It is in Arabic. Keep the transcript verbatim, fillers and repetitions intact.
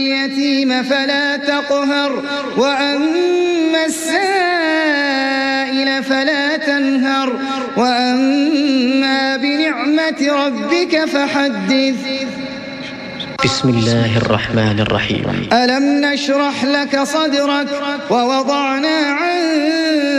اليتيم فلا تقهر وأما السائل فلا تنهر وأما بنعمة ربك فحدث. بسم الله الرحمن الرحيم. ألم نشرح لك صدرك ووضعنا عنك